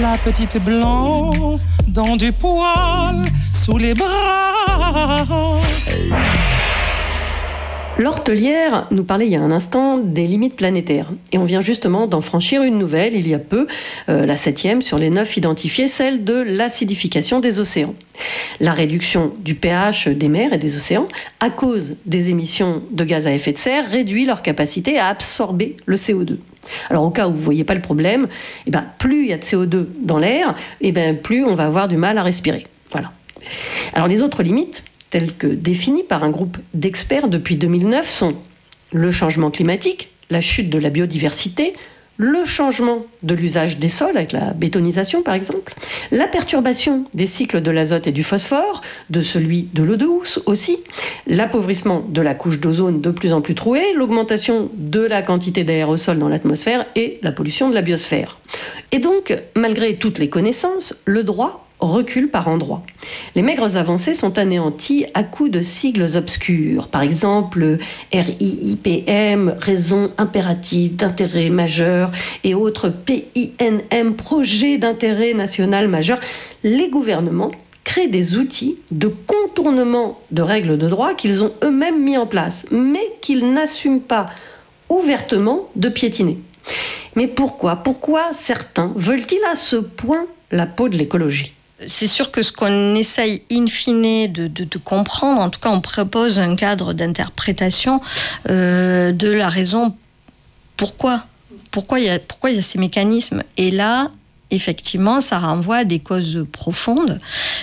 la petite blanc dans du poil sous les bras. L'Hortelière nous parlait il y a un instant des limites planétaires. Et on vient justement d'en franchir une nouvelle, il y a peu, la 7e sur les 9 identifiées, celle de l'acidification des océans. La réduction du pH des mers et des océans, à cause des émissions de gaz à effet de serre, réduit leur capacité à absorber le CO2. Alors au cas où vous ne voyez pas le problème, plus il y a de CO2 dans l'air, plus on va avoir du mal à respirer. Voilà. Alors les autres limites, telles que définies par un groupe d'experts depuis 2009, sont le changement climatique, la chute de la biodiversité, le changement de l'usage des sols, avec la bétonisation par exemple, la perturbation des cycles de l'azote et du phosphore, de celui de l'eau douce aussi, l'appauvrissement de la couche d'ozone de plus en plus trouée, l'augmentation de la quantité d'aérosols dans l'atmosphère et la pollution de la biosphère. Et donc, malgré toutes les connaissances, le droit recule par endroits. Les maigres avancées sont anéanties à coups de sigles obscurs. Par exemple, RIIPM, raison impérative d'intérêt majeur, et autres PINM, projet d'intérêt national majeur. Les gouvernements créent des outils de contournement de règles de droit qu'ils ont eux-mêmes mis en place, mais qu'ils n'assument pas ouvertement de piétiner. Mais pourquoi certains veulent-ils à ce point la peau de l'écologie ? C'est sûr que ce qu'on essaye in fine de comprendre, en tout cas on propose un cadre d'interprétation de la raison pourquoi il y a ces mécanismes. Et là, effectivement, ça renvoie à des causes profondes,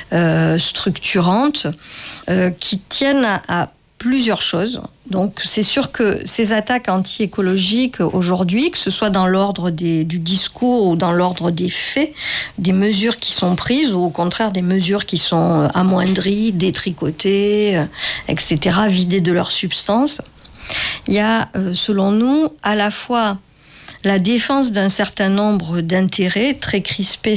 structurantes, qui tiennent à plusieurs choses. Donc c'est sûr que ces attaques anti-écologiques aujourd'hui, que ce soit dans l'ordre du discours ou dans l'ordre des faits, des mesures qui sont prises ou au contraire des mesures qui sont amoindries, détricotées, etc., vidées de leur substance, il y a, selon nous, à la fois la défense d'un certain nombre d'intérêts très crispés